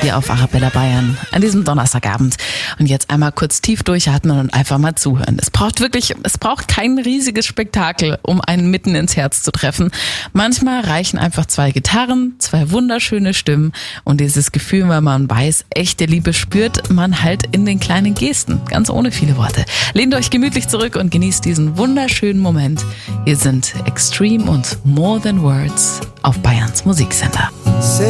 hier auf Arabella Bayern an diesem Donnerstagabend. Und jetzt einmal kurz tief durchatmen und einfach mal zuhören. Es braucht kein riesiges Spektakel, um einen mitten ins Herz zu treffen. Manchmal reichen einfach 2 Gitarren, 2 wunderschöne Stimmen und dieses Gefühl, weil man weiß, echte Liebe spürt man halt in den kleinen Gesten, ganz ohne viele Worte. Lehnt euch gemütlich zurück und genießt diesen wunderschönen Moment. Hier sind Extreme und More Than Words auf Bayerns Musiksender.